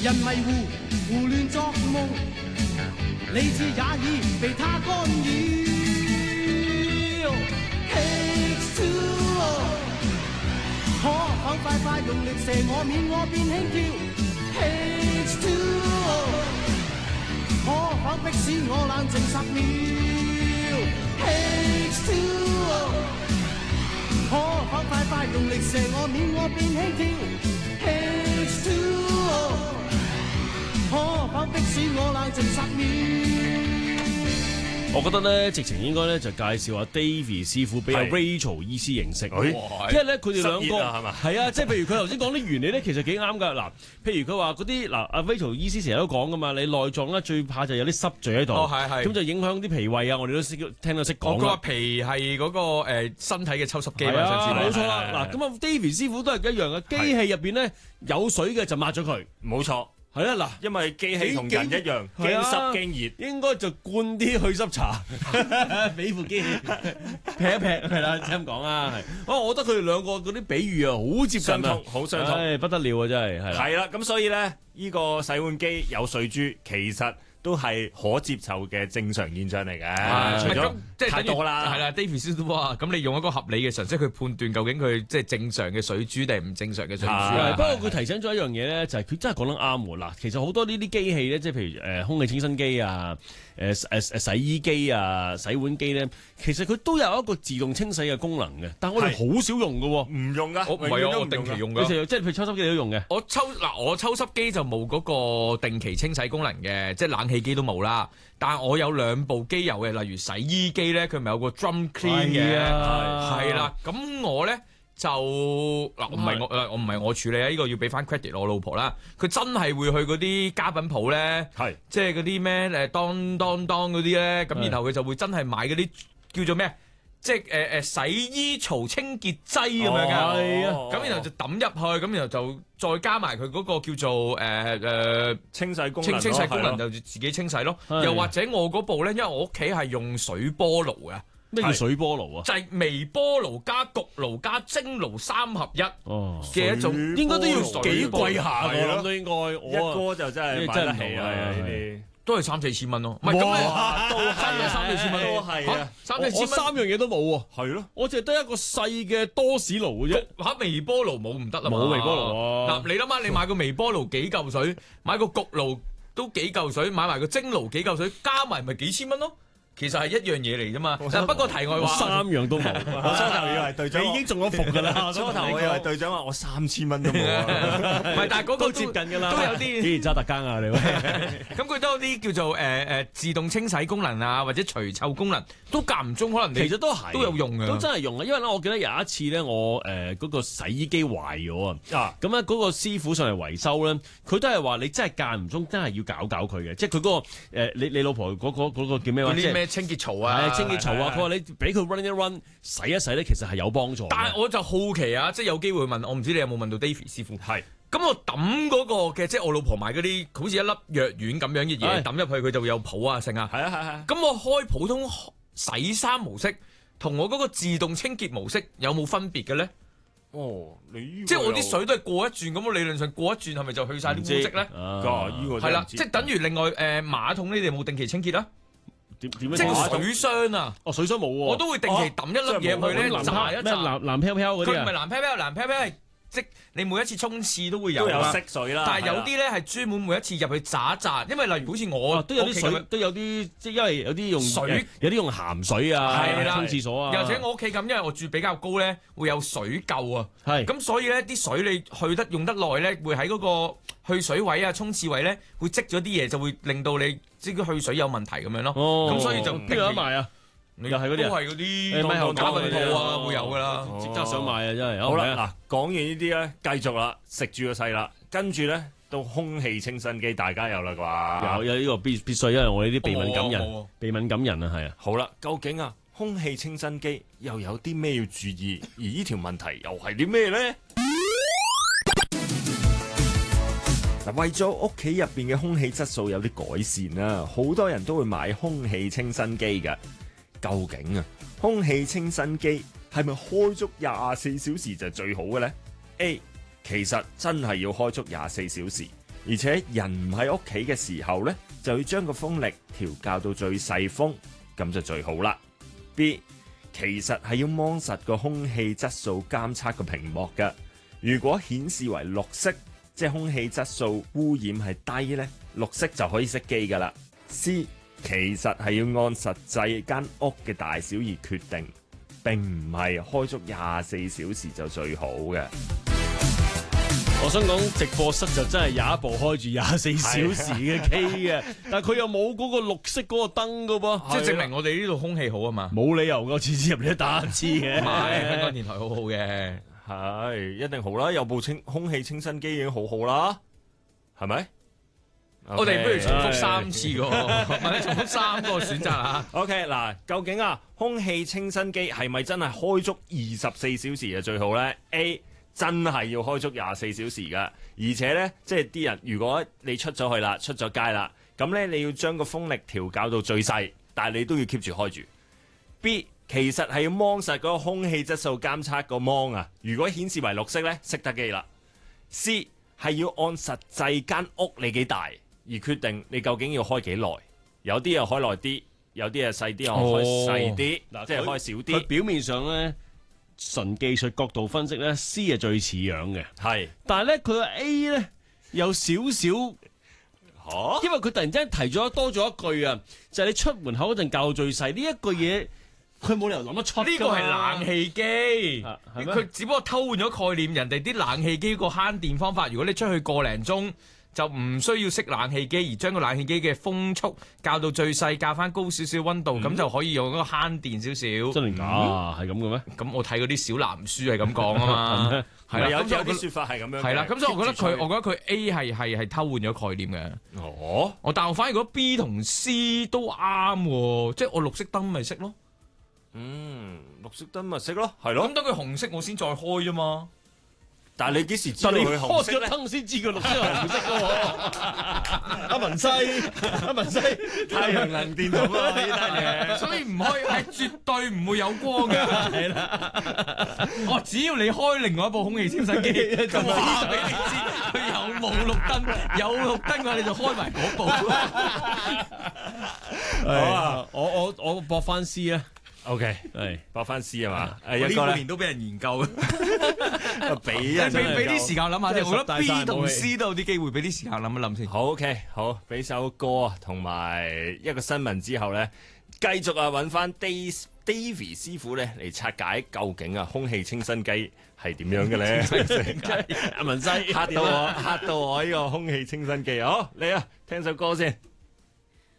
人迷糊，胡亂作夢，理智也已被他干擾。Takes two， 可否快快用力射我，免我變輕佻 ？Takes two， 可否迫使我冷靜10秒 ？Takes two， 可否快快用力射我，免我變輕佻 ？Takes two， 可否迫使我冷靜10秒？ 我覺得咧，直情應該咧就介紹下 Davy 師傅俾阿 Rachel 醫師認識，因為咧佢哋兩個係嘛，係啊，即係譬如佢頭先講啲原理咧，其實幾啱㗎。嗱，譬如佢話嗰啲嗱，阿 Rachel 醫師成日都講㗎嘛，你內臟咧最怕就有啲濕聚喺度，咁就影響啲脾胃啊。我哋都聽到識講。 佢話脾係嗰個身體嘅抽濕機啊， 冇錯啦。嗱，咁啊 Davy 師傅都係一樣嘅，機器入邊咧有水嘅就抹咗佢， 冇錯。係啊，嗱，因為機器同人一樣，驚濕驚熱， 應該就灌啲去濕茶俾部機器劈一劈，係啦，咁講啊，係。我覺得佢哋兩個嗰啲比喻啊，好接近啊， 好相通， 不得了啊，真係係啦，咁所以咧，呢個洗碗機有水珠，其實都係可接受嘅正常現象嚟嘅，除咗即係太多啦， 係啦 ，Davy 師傅話，咁你用一個合理嘅常識去判斷究竟佢即係正常嘅水珠定係唔正常嘅水珠。 不過佢提醒咗一樣嘢咧，就係佢真係講得啱喎。嗱，其實好多呢啲機器咧，即係譬如空氣清新機啊、洗衣機啊、洗碗機咧，其實佢都有一個自動清洗嘅功能嘅，但係我哋好少用嘅喎， 唔用噶， 我唔係我定期用㗎， 即係譬如抽濕機你都用嘅。 我抽濕機就冇嗰個定期清洗功能嘅，即係冷氣機都冇啦。但係我有兩部機有嘅，例如洗衣機咧，佢咪有個 drum clean 嘅，係啦。咁我咧就嗱，我唔係我處理啊，呢個要俾翻 credit 我老婆啦。佢真係會去嗰啲家品鋪咧，即係嗰啲咩當嗰啲咧，咁然後佢就會真係買嗰啲叫做咩？即係洗衣槽清潔劑咁樣嘅，咁然後就抌入去，咁然後就再加埋佢嗰個叫做清洗功能， 清洗功能就自己清洗咯。又或者我嗰部咧，因為我屋企係用水波爐嘅。 咩叫水波爐啊？ 就係微波爐加焗爐加蒸爐3合1嘅一種， 應該都要幾貴下㗎，我諗都應該。 一個就真係買得起啊！呢啲。 都係3-4千蚊咯，唔係咁你都係3-4千蚊都係啊 ，3-4千蚊， 我三樣嘢都冇喎， 係咯， 我淨係得一個細嘅多士爐嘅啫， 嚇微波爐冇唔得啦， 冇微波爐嗱，你諗下，你買個微波爐幾嚿水，買個焗爐都幾嚿水，買埋個蒸爐幾嚿水，加埋咪幾千蚊咯。其實係一樣嘢嚟啫嘛，不過題外話 ，3樣都冇。 我初頭以為隊長你已經中咗伏㗎啦。 初頭我以為隊長話我3000蚊都冇啊， 唔係，但係嗰個都接近㗎啦， 都有啲。 竟然揸特更啊你！ 咁佢都有啲叫做自動清洗功能啊，或者除臭功能，都間唔中可能其實都係都有用嘅， 都真係用嘅。因為咧，我記得有一次咧，我嗰個洗衣機壞咗啊，咁咧嗰個師傅上嚟維修咧，佢都係話你真係間唔中真係要搞佢嘅，即係佢嗰個你老婆嗰個叫咩話？ 啲咩清潔槽啊？ 清潔槽啊！佢話你俾佢 run 一 run 洗一洗咧，其實係有幫助。 但係我就好奇啊，即係有機會問我，唔知你有冇問到 Davy 師傅？ 係。 咁我抌嗰個嘅，即係我老婆買嗰啲好似一粒藥丸咁樣嘅嘢抌入去，佢就會有泡啊剩啊。 係啊。 咁我開普通洗衫模式同我嗰個自動清潔模式有冇分別嘅咧？即係我啲水都係過一轉，咁我理論上過一轉係咪就去晒啲污漬咧？係啦，即係等於另外馬桶，你哋冇定期清潔啊？ 點即係水箱啊！ 水箱冇喎， 我都會定期抌一粒嘢入去咧，炸一炸。 藍飄飄嗰啲佢唔係藍飄飄係即你每一次沖廁都會有色水啦。 但係有啲咧係專門每一次入去炸一炸，因為例如好似我都有啲水，都有啲即係因為有啲用水，有啲用鹹水啊，沖廁所啊。 又或者我屋企咁，因為我住比較高咧，會有水垢啊。咁所以咧啲水你去得用得耐咧，會喺嗰個去水位啊、沖廁位咧，會積咗啲嘢，就會令到你即係去水有問題咁樣咯。咁所以就邊有得賣啊？又係嗰啲， 都係嗰啲假品鋪啊，會有噶啦。 即刻想買啊，真係。 好啦，嗱，講完呢啲咧，繼續啦，食住個勢啦，跟住咧到空氣清新機，大家有啦啩？ 有呢個必須，因為我呢啲鼻敏感人，鼻敏感人啊，係啊。 好啦，究竟啊，空氣清新機又有啲咩要注意？而呢條問題又係啲咩咧？嗱，為咗屋企入邊嘅空氣質素有啲改善啦，好多人都會買空氣清新機㗎。究竟啊，空氣清新機係咪開足24小時就最好嘅呢？ A， 其實真係要開足24小時， 而且人唔喺屋企嘅時候呢，就要將個風力調校到最細風，咁就最好啦。B 其實係要望實個空氣質素監測個屏幕㗎，如果顯示為綠色，即係空氣質素污染係低呢，綠色就可以熄機㗎啦。C 其實係要按實際間屋嘅大小而決定，並唔係開足24小時就最好嘅。 我想講直播室就真係有一部開住24小時嘅機嘅，但係佢又冇嗰個綠色嗰個燈㗎噃， 即係證明我哋呢度空氣好啊嘛。 冇理由㗎，次次入嚟都打一次嘅。 唔係，香港電台好好嘅， 係一定好啦，有部空氣清新機已經好好啦，係咪？ 我哋不如重複3次喎，或者重複3個選擇啊。 OK 嗱，究竟空氣清新機係咪真係開足24小時嘅最好呢？ A 真係要開足24小時㗎，而且呢，即係啲人如果你出咗去啦，出咗街啦，咁呢，你要將個風力調校到最細，但係你都要 keep 住開住。B 其實係要望實嗰個空氣質素監測個芒啊，如果顯示為綠色呢，熄得機啦。C 係要按實際間屋你幾大而決定你究竟要開幾耐，有啲又開耐啲，有啲又細啲，又開細啲，即係開少啲。 佢表面上咧，純技術角度分析咧 ，C 係最似樣嘅， 係。 但係咧佢個 A 咧有少少，因為佢突然之間提咗多咗一句啊，就係你出門口嗰陣校到最細呢一句嘢，佢冇理由諗得出。 呢個係冷氣機， 係咩？ 佢只不過偷換咗概念，人哋啲冷氣機個慳電方法，如果你出去個零鐘。就唔需要熄冷氣機，而將個冷氣機嘅風速校到最細，校翻高少少溫度，咁就可以用嗰個慳電少少。 真定假啊？係咁嘅咩？ 咁我睇嗰啲小藍書係咁講啊嘛，係啦， 有啲説法係咁樣。 係啦，咁所以我覺得佢 A 係偷換咗概念嘅。但我反而覺得 B 同 C 都啱喎，即係我綠色燈咪熄咯。 綠色燈咪熄咯，係咯。 咁等佢紅色我先再開啫嘛。 但係你幾時知道佢紅色咧？ 開咗燈先知佢綠色係紅色嘅喎。阿文西， 太陽能電筒啊呢單嘢， 所以唔開係絕對唔會有光嘅。係啦，只要你開另外一部空氣清新機，就話俾你知佢有冇綠燈，有綠燈嘅話你就開埋嗰部。 好啊，我搏翻 C 啊。 OK， 係博翻 C 係嘛？ 呢半年都俾人研究， 俾啲時間諗下先。我覺得 B 同 C 都有啲機會，俾啲時間諗一諗先。 好 OK， 好，俾首歌啊，同埋一個新聞之後咧，繼續揾翻 David 師傅咧嚟拆解究竟空氣清新機係點樣嘅咧？ 阿文西嚇到我呢個空氣清新機。好，嚟啊，聽首歌先。